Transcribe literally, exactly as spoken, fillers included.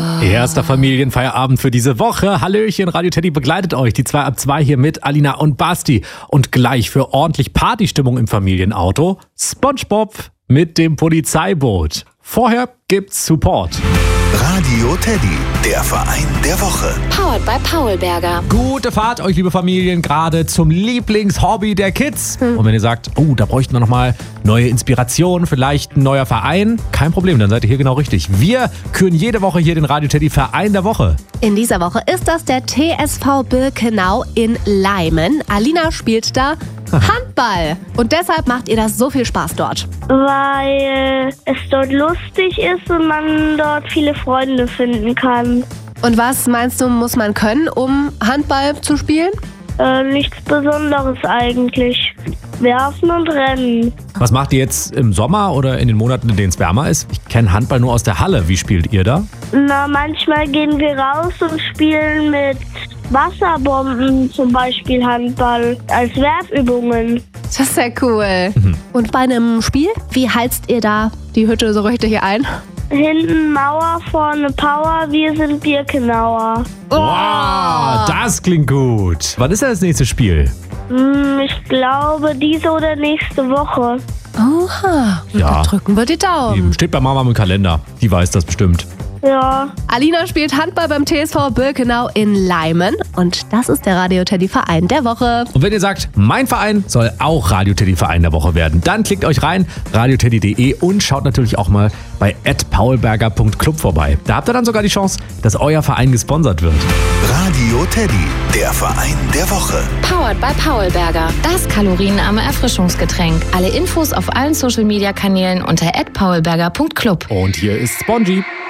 Erster Familienfeierabend für diese Woche. Hallöchen, Radio Teddy begleitet euch. Die zwei ab zwei hier mit Alina und Basti. Und gleich für ordentlich Partystimmung im Familienauto SpongeBob mit dem Polizeiboot. Vorher gibt's Support. Radio Teddy, der Verein der Woche. Powered by Paulberger. Gute Fahrt euch, liebe Familien, gerade zum Lieblingshobby der Kids. Hm. Und wenn ihr sagt, oh, da bräuchten wir nochmal neue Inspiration, vielleicht ein neuer Verein, kein Problem, dann seid ihr hier genau richtig. Wir küren jede Woche hier den Radio Teddy Verein der Woche. In dieser Woche ist das der T S V Birkenau in Leimen. Alina spielt da Handball. Und deshalb macht ihr das so viel Spaß dort. Weil es dort lustig ist und man dort viele Freunde finden kann. Und was meinst du, muss man können, um Handball zu spielen? Äh, nichts Besonderes eigentlich. Werfen und rennen. Was macht ihr jetzt im Sommer oder in den Monaten, in denen es wärmer ist? Ich kenne Handball nur aus der Halle. Wie spielt ihr da? Na, manchmal gehen wir raus und spielen mit Wasserbomben, zum Beispiel Handball, als Werfübungen. Das ist sehr cool. Mhm. Und bei einem Spiel, wie heizt ihr da die Hütte so richtig ein? Hinten Mauer, vorne Power, wir sind Birkenauer. Wow, das klingt gut. Wann ist denn das nächste Spiel? Ich glaube, diese oder nächste Woche. Oha, ja. Da drücken wir die Daumen. Eben. Steht bei Mama im Kalender. Die weiß das bestimmt. Ja. Alina spielt Handball beim T S V Birkenau in Leimen. Und das ist der Radio Teddy Verein der Woche. Und wenn ihr sagt, mein Verein soll auch Radio Teddy Verein der Woche werden, dann klickt euch rein, radioteddy punkt de und schaut natürlich auch mal bei at paulberger punkt club vorbei. Da habt ihr dann sogar die Chance, dass euer Verein gesponsert wird. Radio Teddy, der Verein der Woche. Powered by Paulberger. Das kalorienarme Erfrischungsgetränk. Alle Infos auf allen Social Media Kanälen unter at paulberger punkt club. Und hier ist Spongy.